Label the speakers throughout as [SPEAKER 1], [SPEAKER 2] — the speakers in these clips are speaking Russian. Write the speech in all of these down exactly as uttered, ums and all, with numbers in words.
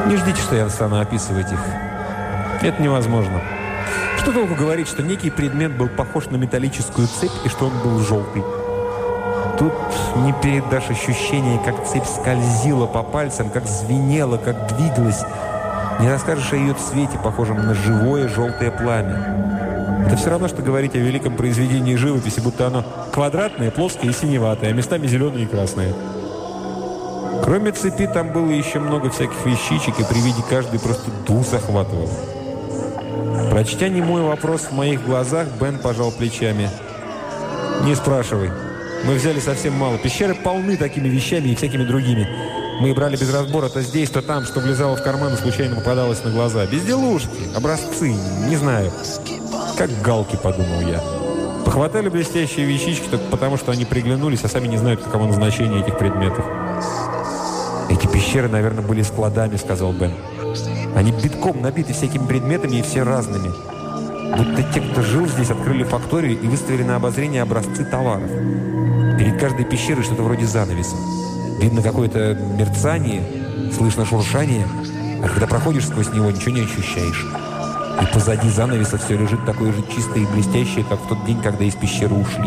[SPEAKER 1] Не ждите, что я стану описывать их. Это невозможно. Что толку говорить, что некий предмет был похож на металлическую цепь и что он был желтый? Тут не передашь ощущение, как цепь скользила по пальцам, как звенела, как двигалась. Не расскажешь о ее цвете, похожем на живое желтое пламя. Это все равно, что говорить о великом произведении живописи, будто оно квадратное, плоское и синеватое, а местами зеленое и красное. Кроме цепи, там было еще много всяких вещичек, и при виде каждой просто дух захватывал. Прочтя немой вопрос в моих глазах, Бен пожал плечами. «Не спрашивай. Мы взяли совсем мало. Пещеры полны такими вещами и всякими другими. Мы брали без разбора то здесь, то там, что влезало в карман и случайно попадалось на глаза. Безделушки, образцы, не знаю. Как галки, подумал я. Похватали блестящие вещички только потому, что они приглянулись, а сами не знают, каково назначение этих предметов». «Эти пещеры, наверное, были складами», — сказал Бен. «Они битком набиты всякими предметами и все разными. Будто те, кто жил здесь, открыли факторию и выставили на обозрение образцы товаров. Перед каждой пещерой что-то вроде занавеса. Видно какое-то мерцание, слышно шуршание, а когда проходишь сквозь него, ничего не ощущаешь. И позади занавеса все лежит такое же чистое и блестящее, как в тот день, когда из пещеры ушли».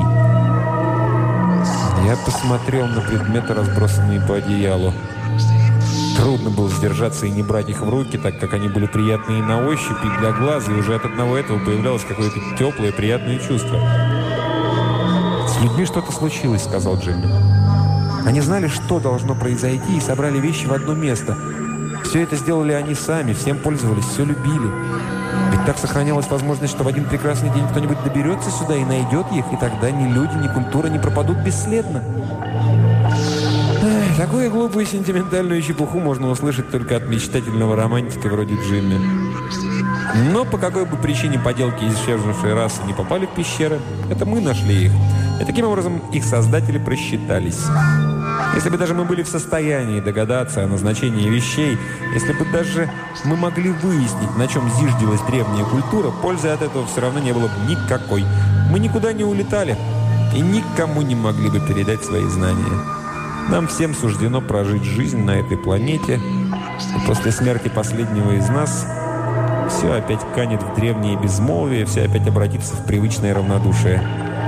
[SPEAKER 1] Я посмотрел на предметы, разбросанные по одеялу. Трудно было сдержаться и не брать их в руки, так как они были приятные на ощупь и для глаза, и уже от одного этого появлялось какое-то теплое, приятное чувство. «С людьми что-то случилось», — сказал Джимми. «Они знали, что должно произойти, и собрали вещи в одно место. Все это сделали они сами, всем пользовались, все любили. Ведь так сохранялась возможность, что в один прекрасный день кто-нибудь доберется сюда и найдет их, и тогда ни люди, ни культура не пропадут бесследно». Эх, такую глупую сентиментальную чепуху можно услышать только от мечтательного романтика вроде Джимми. Но по какой бы причине поделки исчезнувшей расы не попали в пещеры, это мы нашли их. И таким образом их создатели просчитались. Если бы даже мы были в состоянии догадаться о назначении вещей, если бы даже мы могли выяснить, на чем зиждилась древняя культура, пользы от этого все равно не было бы никакой. Мы никуда не улетали и никому не могли бы передать свои знания. Нам всем суждено прожить жизнь на этой планете, и после смерти последнего из нас все опять канет в древнее безмолвие, все опять обратится в привычное равнодушие.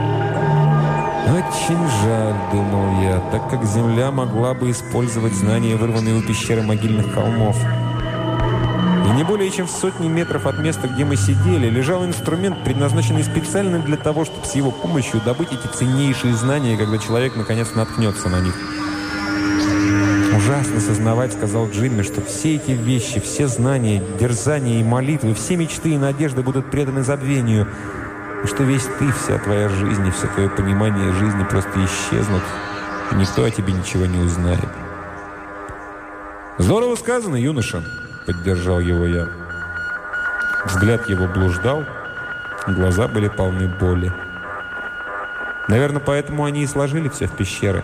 [SPEAKER 1] «Очень жаль», — думал я, так как Земля могла бы использовать знания, вырванные у пещеры могильных холмов. И не более чем в сотни метров от места, где мы сидели, лежал инструмент, предназначенный специально для того, чтобы с его помощью добыть эти ценнейшие знания, когда человек наконец наткнется на них. «Ужасно сознавать», — сказал Джимми, «что все эти вещи, все знания, дерзания и молитвы, все мечты и надежды будут преданы забвению, и что весь ты, вся твоя жизнь и все твое понимание жизни просто исчезнут, и никто о тебе ничего не узнает». «Здорово сказано, юноша», — поддержал его я. Взгляд его блуждал, глаза были полны боли. Наверное, поэтому они и сложили все в пещеры.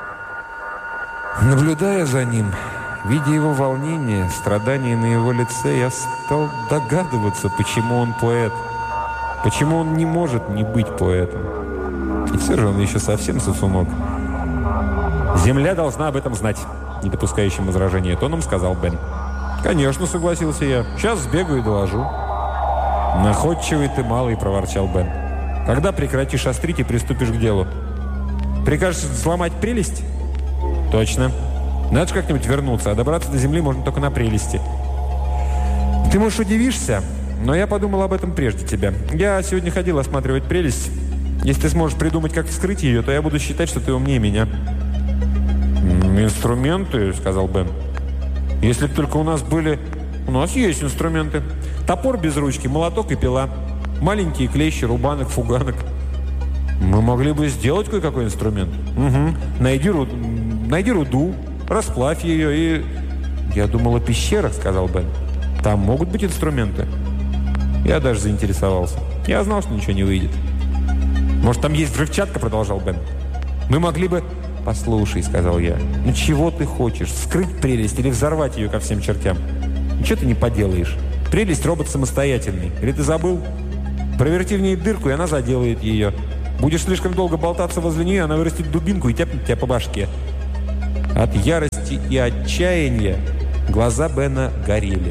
[SPEAKER 1] Наблюдая за ним, видя его волнение, страдания на его лице, я стал догадываться, почему он поэт. Почему он не может не быть поэтом. И все же он еще совсем сосунок. «Земля должна об этом знать», — не допускающим возражения тоном сказал Бен. «Конечно», — согласился я. «Сейчас сбегаю и доложу». «Находчивый ты малый», — проворчал Бен. «Когда прекратишь острить и приступишь к делу? Прикажешь сломать прелесть?» «Точно. Надо же как-нибудь вернуться, а добраться до земли можно только на прелести». «Ты, может, удивишься, но я подумал об этом прежде тебя. Я сегодня ходил осматривать прелесть. Если ты сможешь придумать, как вскрыть ее, то я буду считать, что ты умнее меня». «Инструменты», — сказал Бен. «Если бы только у нас были...» «У нас есть инструменты. Топор без ручки, молоток и пила. Маленькие клещи, рубанок, фуганок». «Мы могли бы сделать кое-какой инструмент». «Угу. Найди руду, найди руду, расплавь ее и...» «Я думал о пещерах», — сказал Бен. «Там могут быть инструменты». Я даже заинтересовался. Я знал, что ничего не выйдет. «Может, там есть взрывчатка?» — продолжал Бен. «Мы могли бы...» «Послушай», — сказал я. «Ну чего ты хочешь? Вскрыть прелесть или взорвать ее ко всем чертям? Ничего ты не поделаешь. Прелесть — робот самостоятельный. Или ты забыл? Проверти в ней дырку, и она заделает ее. Будешь слишком долго болтаться возле нее, она вырастет дубинку и тяпнет тебя по башке». От ярости и отчаяния Глаза Бена горели.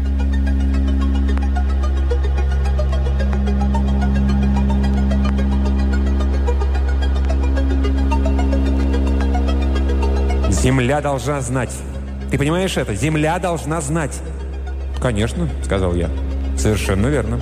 [SPEAKER 1] «Земля должна знать. Ты понимаешь это? Земля должна знать!» «Конечно», — сказал я. «Совершенно верно».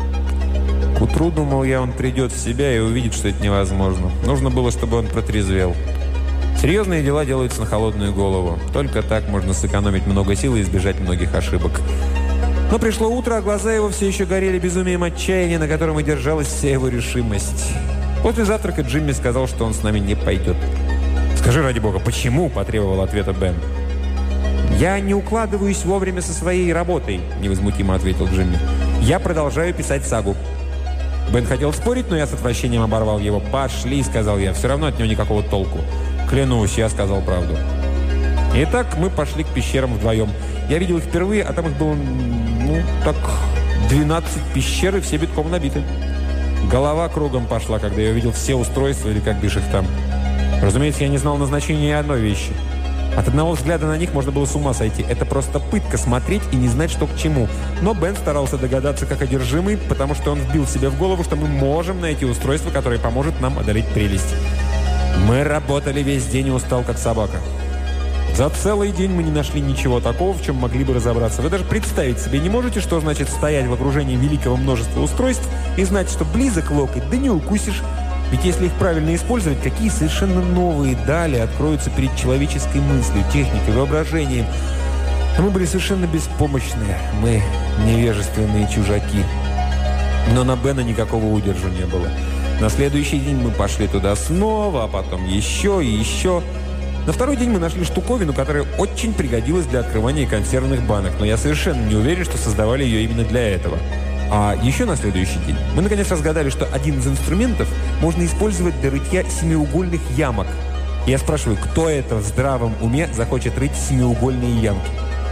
[SPEAKER 1] К утру, думал я, он придет в себя и увидит, что это невозможно. Нужно было, чтобы он протрезвел. Серьезные дела делаются на холодную голову. Только так можно сэкономить много сил и избежать многих ошибок. Но пришло утро, а глаза его все еще горели безумием отчаяния, на котором и держалась вся его решимость. После завтрака Джимми сказал, что он с нами не пойдет. «Скажи, ради бога, почему?» – потребовал ответа Бен. «Я не укладываюсь вовремя со своей работой», – невозмутимо ответил Джимми. «Я продолжаю писать сагу». Бен хотел спорить, но я с отвращением оборвал его. «Пошли», – сказал я, – «все равно от него никакого толку». «Клянусь, я сказал правду». Итак, мы пошли к пещерам вдвоем. Я видел их впервые, а там их было, ну, так, двенадцать пещер, и все битком набиты. Голова кругом пошла, когда я увидел все устройства, или как бишь их там. Разумеется, я не знал назначения одной вещи. От одного взгляда на них можно было с ума сойти. Это просто пытка смотреть и не знать, что к чему. Но Бен старался догадаться, как одержимый, потому что он вбил себе в голову, что мы можем найти устройство, которое поможет нам одолеть прелесть. Мы работали весь день и устал, как собака. За целый день мы не нашли ничего такого, в чем могли бы разобраться. Вы даже представить себе не можете, что значит стоять в окружении великого множества устройств и знать, что близок локоть, да не укусишь. Ведь если их правильно использовать, какие совершенно новые дали откроются перед человеческой мыслью, техникой, воображением. А мы были совершенно беспомощные. Мы невежественные чужаки. Но на Бена никакого удержу не было. На следующий день мы пошли туда снова, а потом еще и еще. На второй день мы нашли штуковину, которая очень пригодилась для открывания консервных банок. Но я совершенно не уверен, что создавали ее именно для этого. А еще на следующий день мы наконец разгадали, что один из инструментов можно использовать для рытья семиугольных ямок. Я спрашиваю, кто это в здравом уме захочет рыть семиугольные ямки?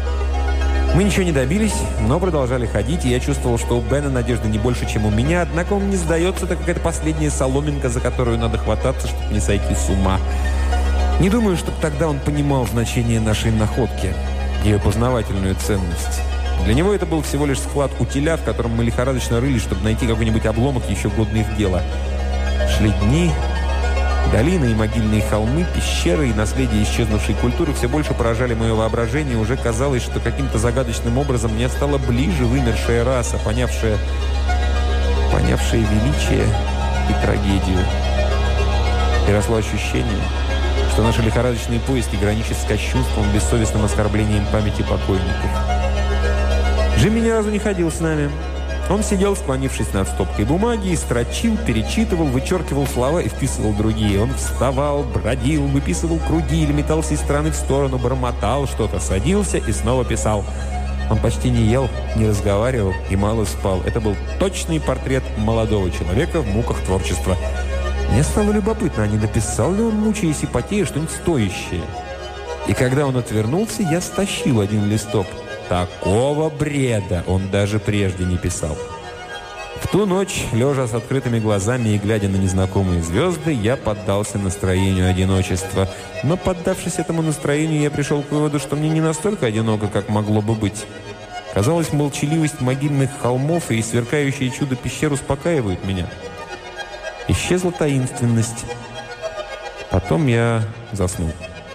[SPEAKER 1] Мы ничего не добились, но продолжали ходить, и я чувствовал, что у Бена надежды не больше, чем у меня, однако он не сдается, это какая-то последняя соломинка, за которую надо хвататься, чтобы не сойти с ума. Не думаю, чтобы тогда он понимал значение нашей находки, ее познавательную ценность. Для него это был всего лишь склад утиля, в котором мы лихорадочно рыли, чтобы найти какой-нибудь обломок, еще годный в дело. Шли дни, долины и могильные холмы, пещеры и наследие исчезнувшей культуры все больше поражали мое воображение, и уже казалось, что каким-то загадочным образом мне стала ближе вымершая раса, понявшая, понявшая величие и трагедию. И росло ощущение, что наши лихорадочные поиски граничат с кощунством, бессовестным оскорблением памяти покойников. Джимми ни разу не ходил с нами. Он сидел, склонившись над стопкой бумаги, и строчил, перечитывал, вычеркивал слова и вписывал другие. Он вставал, бродил, выписывал круги или метался из стороны в сторону, бормотал что-то, садился и снова писал. Он почти не ел, не разговаривал и мало спал. Это был точный портрет молодого человека в муках творчества. Мне стало любопытно, а не написал ли он, мучаясь и потея, что-нибудь стоящее. И когда он отвернулся, я стащил один листок. Такого бреда он даже прежде не писал. В ту ночь, лежа с открытыми глазами и глядя на незнакомые звезды, я поддался настроению одиночества. Но, поддавшись этому настроению, я пришел к выводу, что мне не настолько одиноко, как могло бы быть. Казалось, молчаливость могильных холмов и сверкающее чудо пещер успокаивают меня. Исчезла таинственность. Потом я заснул.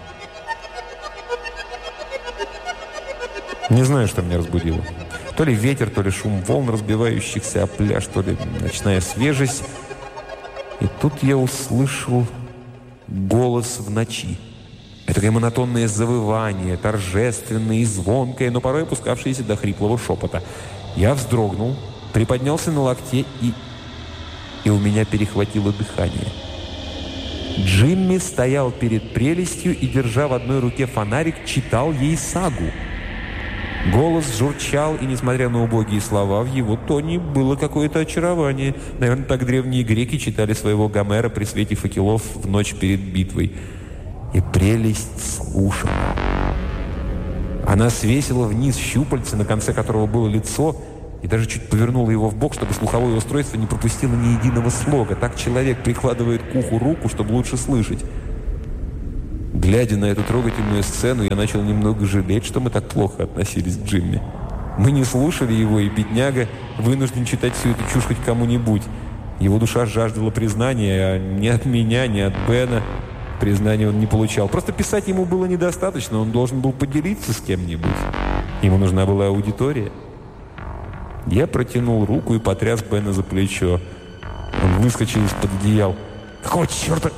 [SPEAKER 1] Не знаю, что меня разбудило. То ли ветер, то ли шум волн, разбивающихся о пляж, то ли ночная свежесть. И тут я услышал голос в ночи. Это монотонное завывание, торжественное и звонкое, но порой опускавшееся до хриплого шепота. Я вздрогнул, приподнялся на локте, и, и у меня перехватило дыхание. Джимми стоял перед прелестью и, держа в одной руке фонарик, читал ей сагу. Голос журчал, и, несмотря на убогие слова, в его тоне было какое-то очарование. Наверное, так древние греки читали своего Гомера при свете факелов в ночь перед битвой. И прелесть слушала. Она свесила вниз щупальце, на конце которого было лицо, и даже чуть повернула его в бок, чтобы слуховое устройство не пропустило ни единого слога. Так человек прикладывает к уху руку, чтобы лучше слышать. Глядя на эту трогательную сцену, я начал немного жалеть, что мы так плохо относились к Джимми. Мы не слушали его, и бедняга вынужден читать всю эту чушь хоть кому-нибудь. Его душа жаждала признания, а ни от меня, ни от Бена признания он не получал. Просто писать ему было недостаточно, он должен был поделиться с кем-нибудь. Ему нужна была аудитория. Я протянул руку и потряс Бена за плечо. Он выскочил из-под одеял. «Какого черта?»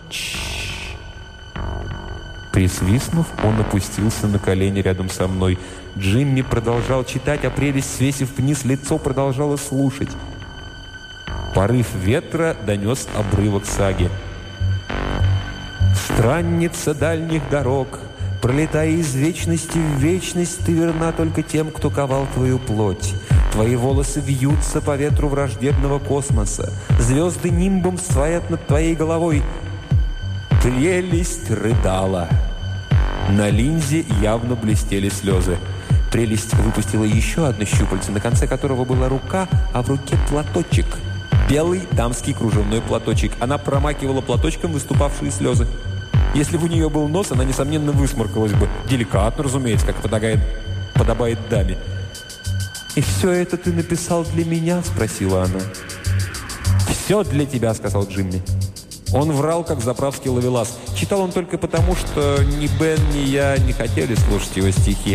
[SPEAKER 1] Присвистнув, он опустился на колени рядом со мной. Джимми продолжал читать, а прелесть, свесив вниз лицо, продолжала слушать. Порыв ветра донес обрывок саги. «Странница дальних дорог, пролетая из вечности в вечность, ты верна только тем, кто ковал твою плоть. Твои волосы вьются по ветру враждебного космоса. Звезды нимбом стоят над твоей головой». Прелесть рыдала. На линзе явно блестели слезы. Прелесть выпустила еще одно щупальце, на конце которого была рука, а в руке платочек. Белый дамский кружевной платочек. Она промакивала платочком выступавшие слезы. Если бы у нее был нос, она, несомненно, высморкалась бы. Деликатно, разумеется, как подобает, подобает даме. «И все это ты написал для меня?» – спросила она. «Все для тебя», – сказал Джимми. Он врал, как заправский ловелас. Читал он только потому, что ни Бен, ни я не хотели слушать его стихи.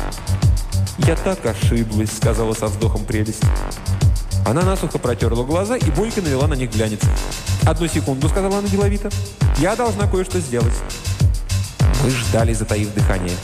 [SPEAKER 1] «Я так ошиблась», — сказала со вздохом прелесть. Она насухо протерла глаза и бойко навела на них глянец. «Одну секунду», — сказала она деловито. «Я должна кое-что сделать». Мы ждали, затаив дыхание.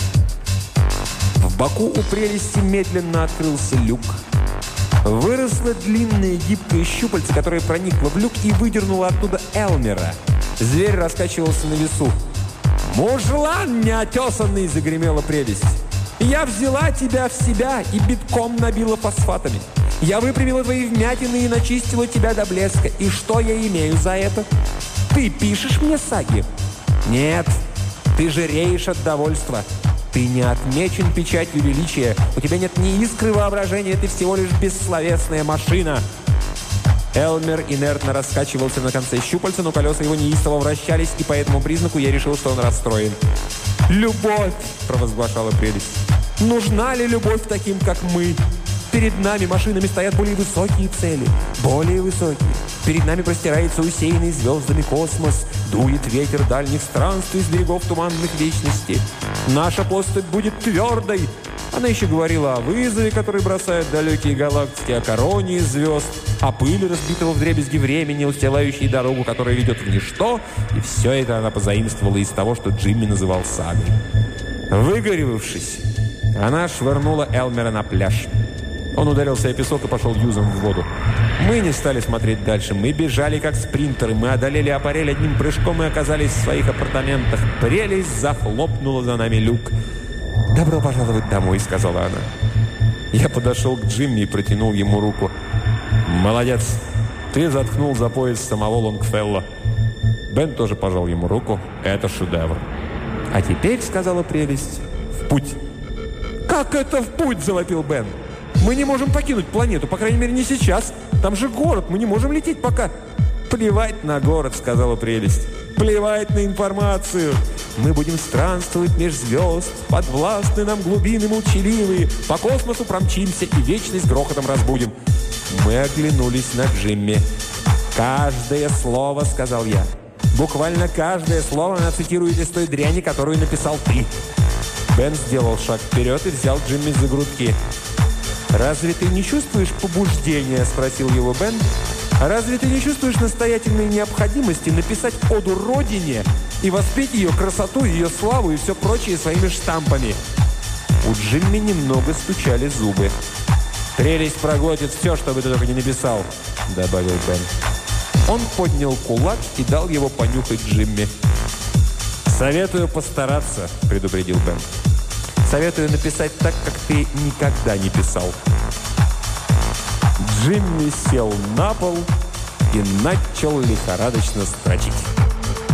[SPEAKER 1] В боку у прелести медленно открылся люк. Выросло длинное гибкое щупальце, которое проникло в люк и выдернуло оттуда Элмера. Зверь раскачивался на весу. «Мужлан неотесанный!» — загремела прелесть. «Я взяла тебя в себя и битком набила фосфатами. Я выпрямила твои вмятины и начистила тебя до блеска. И что я имею за это? Ты пишешь мне саги? Нет, ты жиреешь от довольства. Ты не отмечен печатью величия. У тебя нет ни искры воображения, ты всего лишь бессловесная машина». Элмер инертно раскачивался на конце щупальца, но колеса его неистово вращались, и по этому признаку я решил, что он расстроен. «Любовь!» – провозглашала прелесть. «Нужна ли любовь таким, как мы? Перед нами, машинами, стоят более высокие цели. Более высокие. Перед нами простирается усеянный звездами космос. Дует ветер дальних странствий с берегов туманных вечностей. Наша поступь будет твердой». Она еще говорила о вызове, который бросают далекие галактики, о короне из звезд, о пыли, разбитого вдребезги времени, устилающей дорогу, которая ведет в ничто. И все это она позаимствовала из того, что Джимми называл сагой. Выгоревавшись, она швырнула Элмера на пляж. Он ударился о песок и пошел юзом в воду. Мы не стали смотреть дальше. Мы бежали, как спринтеры. Мы одолели аппарель одним прыжком и оказались в своих апартаментах. Прелесть захлопнула за нами люк. «Добро пожаловать домой», — сказала она. Я подошел к Джимми и протянул ему руку. «Молодец! Ты заткнул за пояс самого Лонгфелло». Бен тоже пожал ему руку. «Это шедевр». «А теперь», — сказала прелесть, — «в путь». «Как это в путь?» — завопил Бен. «Мы не можем покинуть планету, по крайней мере, не сейчас. Там же город, мы не можем лететь пока». «Плевать на город», — сказала прелесть. «Плевать на информацию. Мы будем странствовать меж звезд, подвластны нам глубины молчаливые, по космосу промчимся и вечность грохотом разбудим». Мы оглянулись на Джимми. «Каждое слово», — сказал я. «Буквально каждое слово она цитирует из той дряни, которую написал ты». Бен сделал шаг вперед и взял Джимми за грудки. «Разве ты не чувствуешь побуждения?» — спросил его Бен. «Разве ты не чувствуешь настоятельной необходимости написать оду Родине и воспеть ее красоту, ее славу и все прочее своими штампами?» У Джимми немного стучали зубы. «Прелесть проглотит все, что бы ты только не написал», — добавил Бен. Он поднял кулак и дал его понюхать Джимми. «Советую постараться», — предупредил Бен. «Советую написать так, как ты никогда не писал». Джимми сел на пол и начал лихорадочно строчить.